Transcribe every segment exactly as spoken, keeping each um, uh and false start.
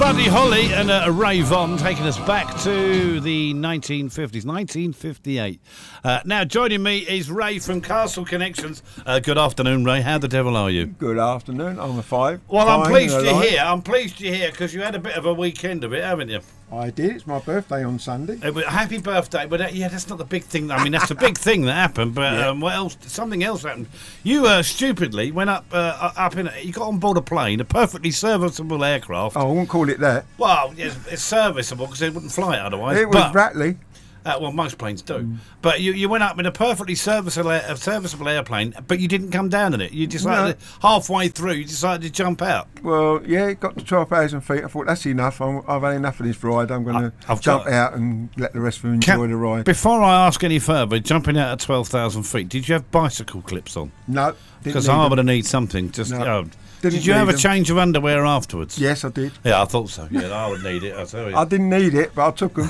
Buddy Holly and uh, Ray Vaughan taking us back to the nineteen fifties, nineteen fifty-eight. Uh, now, joining me is Ray from Castle Connections. Uh, good afternoon, Ray. How the devil are you? Good afternoon. I'm a five. Well, I'm Fine, pleased and you're alive. here. I'm pleased you're here because you had a bit of a weekend of it, haven't you? I did. It's my birthday on Sunday. Uh, but happy birthday, but uh, yeah, that's not the big thing. I mean, that's the big thing that happened. But Yeah. um, what else? Something else happened. You uh, stupidly went up, uh, up in. You got on board a plane, a perfectly serviceable aircraft. Oh, I wouldn't call it that. Well, yes, it's serviceable because they wouldn't fly it otherwise. It was but, rattly. uh, well, most planes do. Mm. But you, you went up in a perfectly serviceable, air, a serviceable airplane, but you didn't come down in it. You decided halfway through, you decided to jump out. Well, yeah, it got to twelve thousand feet. I thought, that's enough. I'm, I've had enough of this ride. I'm going to I've jump got- out and let the rest of them enjoy Can- the ride. Before I ask any further, jumping out at twelve thousand feet, did you have bicycle clips on? No, didn't Because need I them. would have need something. Just No, oh. didn't Did you need have a them. change of underwear afterwards? Yes, I did. Yeah, I thought so. Yeah, I would need it. I tell you. I didn't need it, but I took them.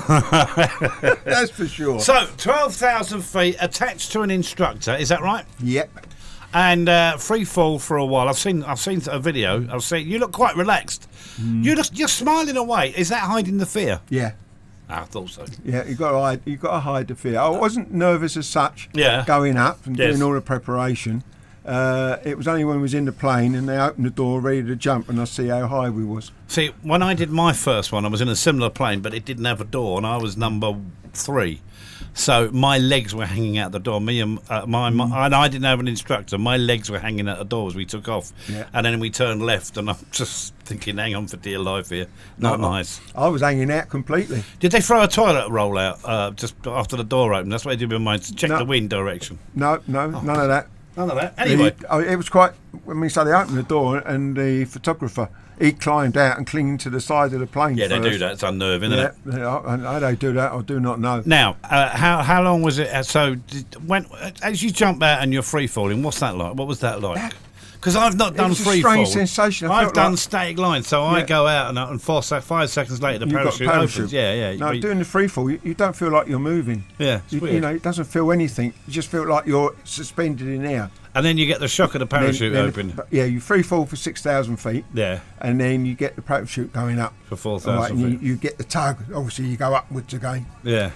That's for sure. So, twelve thousand feet attached to an instructor, is that right? Yep. And uh, free fall for a while. I've seen, I've seen a video. I've seen you look quite relaxed. Mm. You look, you're smiling away. Is that hiding the fear? Yeah. I thought so. Yeah, you got to hide. You got to hide the fear. I wasn't nervous as such. Yeah. Going up and Yes. doing all the preparation. Uh, it was only when we was in the plane and they opened the door ready to jump and I see how high we was. See, when I did my first one, I was in a similar plane, but it didn't have a door, and I was number three. So my legs were hanging out the door. Me and uh, my, my and I didn't have an instructor. My legs were hanging out the door as we took off, Yeah. and then we turned left, and I'm just thinking, hang on for dear life here. Not No, nice. I was hanging out completely. Did they throw a toilet roll out uh, just after the door opened? That's what they did with mine, to check No. the wind direction. No, no, none of that. None of that. Anyway, The- oh, it was quite. I mean, so they opened the door, and the photographer he climbed out and clinged to the side of the plane. yeah, they first. do that. It's unnerving, isn't Yeah, it? yeah, and how they do that, I do not know. Now, uh, how how long was it? Uh, so, did, when as you jump out and you're free falling, what's that like? What was that like? Because I've not done was a free strange fall. sensation. I I've felt done like- static lines, so I Yeah. go out and, uh, and four sec- five seconds later the You've got parachute, parachute. opens. Yeah, yeah. No, but- doing the free fall, you, you don't feel like you're moving. yeah, it's You, weird. you know, it doesn't feel anything. You just feel like you're suspended in air. and then you get the shock of the Then- parachute then- open. Yeah, you free fall for six thousand feet, Yeah, and then you get the parachute going up. for four All thousand right, and you, feet. you get the tug. Obviously, you go upwards again. Yeah,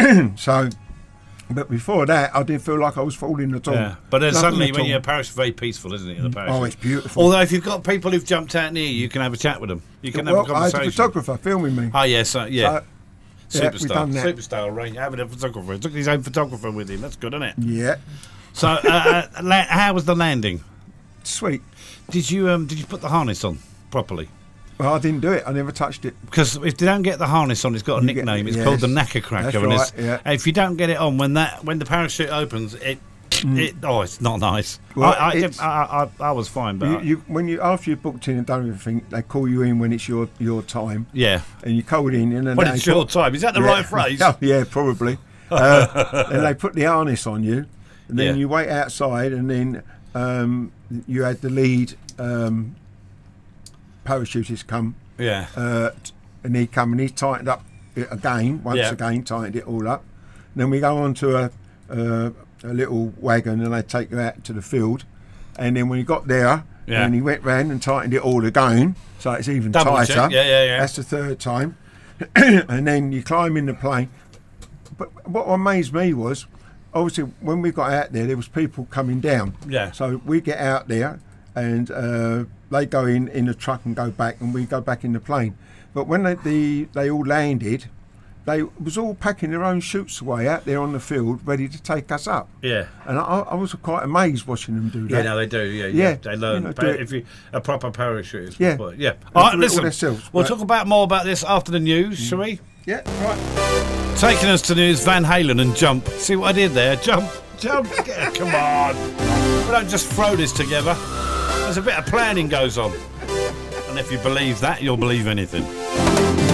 So, but before that, I didn't feel like I was falling at all. yeah. But then Nothing suddenly, at when all. you're parachute, very peaceful, isn't it? In the parachute. Oh, it's beautiful. Although, if you've got people who've jumped out near you, you can have a chat with them. You can well, have a I had a conversation. photographer filming me. Oh yes, uh, yeah. So, yeah, we've Superstar, done that. superstar range. Having a photographer. He took his own photographer with him. That's good, isn't it? Yeah, So, uh, uh, la- how was the landing? sweet. Did you um, did you put the harness on properly? Well, I didn't do it. I never touched it. Because if they don't get the harness on, it's got a You get- nickname. It's yes. called the knacker cracker. That's and it's, right, yeah. if you don't get it on when that when the parachute opens, it it oh, it's not nice. Well, I, I, it's- I, I I was fine, but You, I- you, when you after you've booked in and done everything, they call you in when it's your your time, yeah. and you call in and then When they it's put- your time, is that the yeah. right phrase? Oh, yeah, probably. uh, and they put the harness on you, and then Yeah. you wait outside, and then um, you had the lead um, parachutist come, Yeah. uh, t- and he come and he tightened up it again, once Yeah. again, tightened it all up. And then we go on to a, a, a little wagon, and they take you out to the field. And then when he got there, Yeah. and he went round and tightened it all again, so it's even Double tighter. check. Yeah, yeah, yeah. That's the third time. And then you climb in the plane. But what amazed me was, obviously, when we got out there, there was people coming down. Yeah. So we get out there, and uh, they go in in the truck and go back, and we go back in the plane. But when they the, they all landed, they was all packing their own chutes away out there on the field, ready to take us up. Yeah. And I, I was quite amazed watching them do Yeah, that. no, they do. Yeah, yeah. Yeah, They learn. you know, pa- do it- if you a proper parachute. Yeah. But, yeah. They All right, do it all listen. themselves, We'll right. talk about more about this after the news, shall we? Yeah, right. Taking us to news, Van Halen and Jump. See what I did there? Jump, jump. Yeah, come on. We don't just throw this together. There's a bit of planning goes on. And if you believe that, you'll believe anything.